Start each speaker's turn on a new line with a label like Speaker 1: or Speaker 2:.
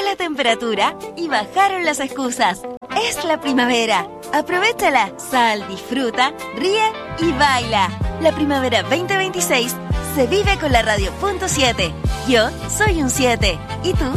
Speaker 1: la temperatura y bajaron las excusas. Es la primavera. Aprovéchala, sal, disfruta, ríe y baila. La primavera 2026 se vive con la Radio.7. Yo soy un 7. ¿Y tú?